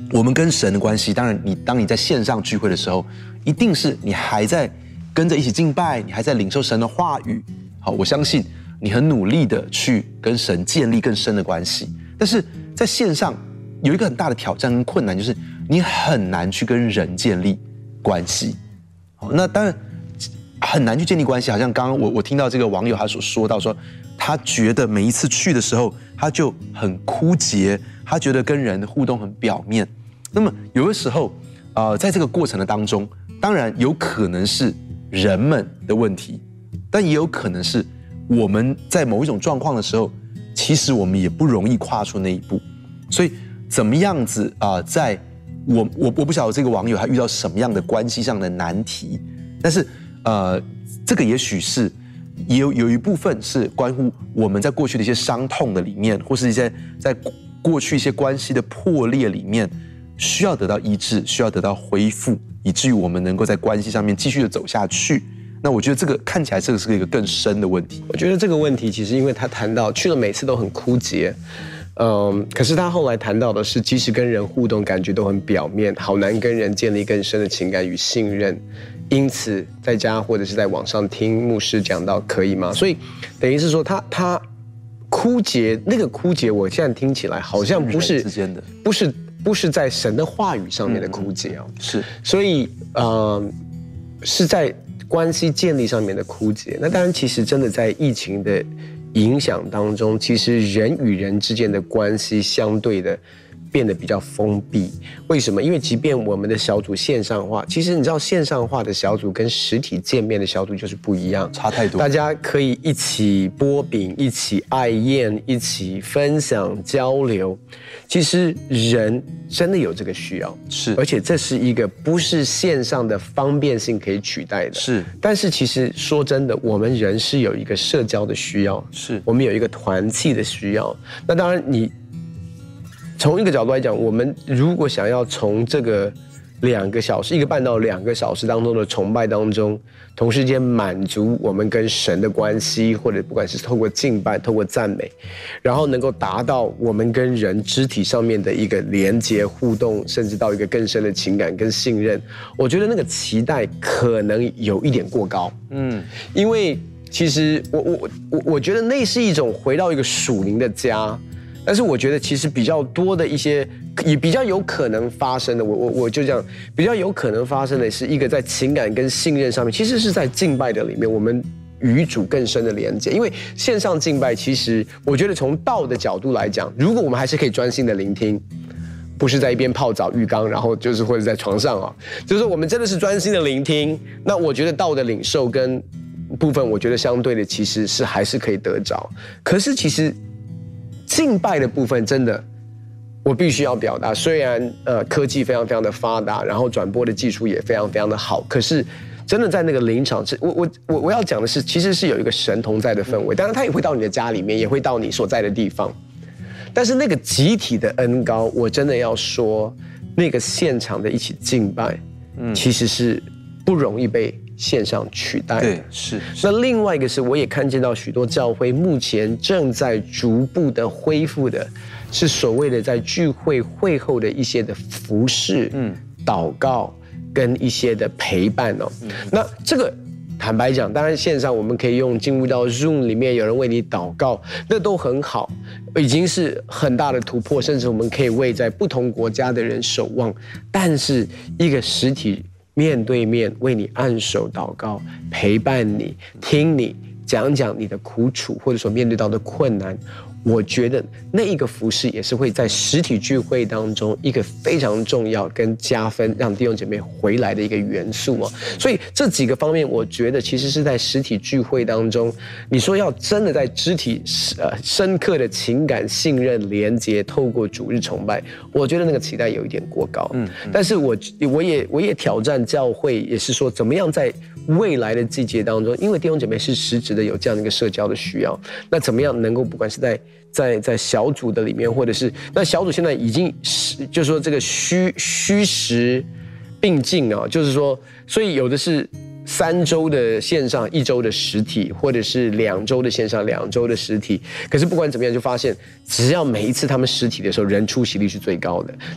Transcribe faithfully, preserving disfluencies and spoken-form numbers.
我们跟神的关系，当然你当你在线上聚会的时候，一定是你还在跟着一起敬拜，你还在领受神的话语。好，我相信你很努力的去跟神建立更深的关系。但是在线上有一个很大的挑战跟困难，就是你很难去跟人建立关系。好，那当然很难去建立关系。好像刚刚我我听到这个网友他所说到说，他觉得每一次去的时候，他就很枯竭，他觉得跟人的互动很表面。那么有的时候，呃，在这个过程的当中，当然有可能是人们的问题，但也有可能是我们在某一种状况的时候，其实我们也不容易跨出那一步。所以怎么样子啊、呃，在我我我不晓得这个网友他遇到什么样的关系上的难题，但是呃，这个也许是也有有一部分是关乎我们在过去的一些伤痛的里面，或是一些在过去一些关系的破裂里面，需要得到医治，需要得到恢复，以至于我们能够在关系上面继续的走下去。那我觉得这个看起来这个是一个更深的问题。 我觉得这个问题其实因为他谈到去了每次都很枯竭，嗯，可是他后来谈到的是，即使跟人互动，感觉都很表面，好难跟人建立更深的情感与信任。因此，在家或者是在网上听牧师讲到，可以吗？所以等于是说他，他他枯竭，那个枯竭，我现在听起来好像不是之间的， 不是不是在神的话语上面的枯竭哦， 嗯、是， 所以呃，是在关系建立上面的枯竭。那当然，其实真的在疫情的影响当中，其实人与人之间的关系相对的变得比较封闭。为什么？因为即便我们的小组线上化，其实你知道线上化的小组跟实体见面的小组就是不一样， 差太多。 大家可以一起剥饼，一起爱宴，一起分享交流。其实人真的有这个需要， 是， 而且这是一个不是线上的方便性可以取代的。 是， 但是其实说真的，我们人是有一个社交的需要， 是我们有一个团契的需要。那当然你。从一个角度来讲，我们如果想要从这个两个小时、一个半到两个小时当中的崇拜当中，同时间满足我们跟神的关系，或者不管是透过敬拜、透过赞美，然后能够达到我们跟人肢体上面的一个连接、互动，甚至到一个更深的情感跟信任，我觉得那个期待可能有一点过高。嗯，因为其实我我我我觉得那是一种回到一个属灵的家。但是我觉得其实比较多的一些也比较有可能发生的，我我我就这样比较有可能发生的是一个在情感跟信任上面，其实是在敬拜的里面，我们与主更深的连接。因为线上敬拜，其实我觉得从道的角度来讲，如果我们还是可以专心的聆听，不是在一边泡澡浴缸，然后就是或者在床上啊，就是说我们真的是专心的聆听，那我觉得道的领受跟部分，我觉得相对的其实是还是可以得着。可是其实。敬拜的部分真的，我必须要表达，虽然呃科技非常非常的发达，然后转播的技术也非常非常的好，可是真的在那个临场，我我我我要讲的是，其实是有一个神同在的氛围，当然他也会到你的家里面，也会到你所在的地方，但是那个集体的恩膏，我真的要说，那个现场的一起敬拜，嗯，其实是不容易被。线上取代， 对，是。 那另外一个是，我也看见到许多教会目前正在逐步的恢复的，是所谓的在聚会会后的一些的服事、嗯，祷告跟一些的陪伴哦。嗯、那这个坦白讲，当然线上我们可以用进入到 Zoom 里面，有人为你祷告，那都很好，已经是很大的突破，甚至我们可以为在不同国家的人守望。但是一个实体。面对面为你按手祷告，陪伴你，听你讲讲你的苦楚，或者说面对到的困难，我觉得那一个服事也是会在实体聚会当中一个非常重要跟加分，让弟兄姐妹回来的一个元素啊。所以这几个方面，我觉得其实是在实体聚会当中，你说要真的在肢体呃深刻的情感、信任、连结，透过主日崇拜，我觉得那个期待有一点过高。嗯，嗯但是我我也我也挑战教会，也是说怎么样在未来的季节当中，因为弟兄姐妹是实质的有这样的一个社交的需要，那怎么样能够不管是在在在小组的里面，或者是那小组现在已经就是说这个虚虚实并进啊，就是说，所以有的是三周的线上，一周的实体，或者是两周的线上，两周的实体。可是不管怎么样，就发现只要每一次他们实体的时候，人出席率是最高的。